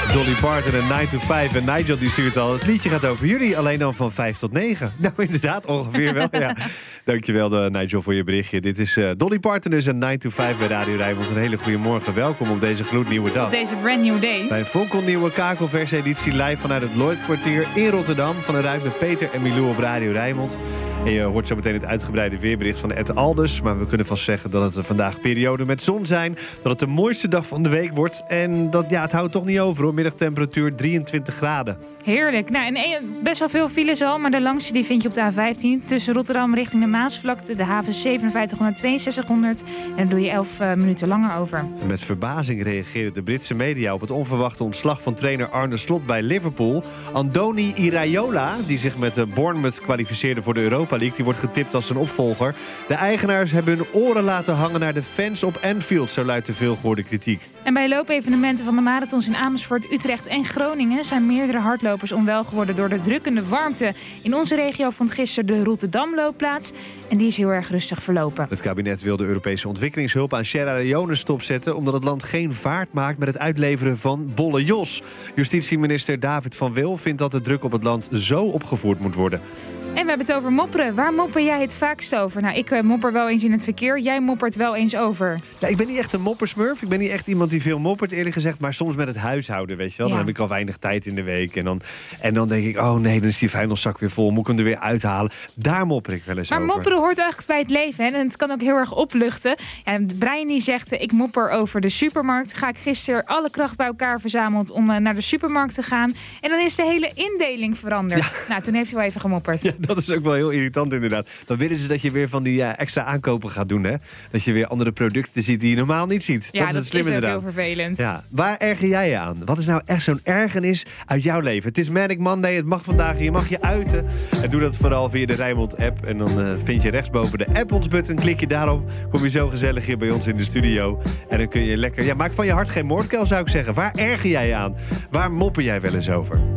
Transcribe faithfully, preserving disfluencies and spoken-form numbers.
Dolly Parton en nine to five. En Nigel die stuurt al, het liedje gaat over jullie. Alleen dan van vijf tot negen. Nou, inderdaad, ongeveer wel. Ja. Dankjewel, de, Nigel, voor je berichtje. Dit is uh, Dolly Parton dus en nine to five bij Radio Rijnmond. Een hele goede morgen. Welkom op deze gloednieuwe dag. Op deze brand new day. Bij een fonkelnieuwe kakelverseditie live vanuit het Lloydkwartier in Rotterdam. Van de Ruit met Peter en Milou op Radio Rijnmond. En je hoort zo meteen het uitgebreide weerbericht van Ed Alders. Maar we kunnen vast zeggen dat het vandaag periode met zon zijn. Dat het de mooiste dag van de week wordt. En dat, ja, het houdt toch niet over hoor. Middagtemperatuur drieëntwintig graden. Heerlijk. Nou, en best wel veel files al, maar de langste die vind je op de A vijftien. Tussen Rotterdam richting de Maasvlakte, de haven zevenenvijftighonderd, tweeënzestighonderd. En daar doe je elf uh, minuten langer over. Met verbazing reageerde de Britse media op het onverwachte ontslag van trainer Arne Slot bij Liverpool. Andoni Iraola, die zich met de Bournemouth kwalificeerde voor de Europa League, die wordt getipt als zijn opvolger. De eigenaars hebben hun oren laten hangen naar de fans op Anfield, zo luidt de veelgehoorde kritiek. En bij loopevenementen van de marathons in Amersfoort, Utrecht en Groningen zijn meerdere hardlopers onwel geworden door de drukkende warmte. In onze regio vond gisteren de Rotterdamloop plaats en die is heel erg rustig verlopen. Het kabinet wil de Europese ontwikkelingshulp aan Sierra Leone stopzetten omdat het land geen vaart maakt met het uitleveren van Bolle Jos. Justitieminister David van Wil vindt dat de druk op het land zo opgevoerd moet worden. En we hebben het over mopperen. Waar mopper jij het vaakst over? Nou, ik uh, mopper wel eens in het verkeer. Jij moppert wel eens over. Ja, ik ben niet echt een moppersmurf. Ik ben niet echt iemand die veel moppert, eerlijk gezegd. Maar soms met het huishouden, weet je wel. Dan Ja. heb ik al weinig tijd in de week. En dan, en dan denk ik, oh nee, dan is die vuilniszak weer vol. Moet ik hem er weer uithalen? Daar mopper ik wel eens Maar over. mopperen hoort echt bij het leven. Hè? En het kan ook heel erg opluchten. Ja, Brian die zegt, uh, ik mopper over de supermarkt. Ga ik gisteren alle kracht bij elkaar verzameld om uh, naar de supermarkt te gaan. En dan is de hele indeling veranderd. Ja. Nou, toen heeft hij wel even gemopperd. Ja, dat is ook wel heel irritant inderdaad. Dan willen ze dat je weer van die uh, extra aankopen gaat doen, hè? Dat je weer andere producten ziet die je normaal niet ziet. Ja, dat is dat het slim is ook inderdaad. heel vervelend. Ja. Waar erger jij je aan? Wat is nou echt zo'n ergernis uit jouw leven? Het is Manic Monday, het mag vandaag, je mag je uiten. En doe dat vooral via de Rijnmond-app. En dan uh, vind je rechtsboven de app ons button. Klik je daarop, kom je zo gezellig hier bij ons in de studio. En dan kun je lekker... Ja, maak van je hart geen moordkuil, zou ik zeggen. Waar erger jij je aan? Waar mopper jij wel eens over?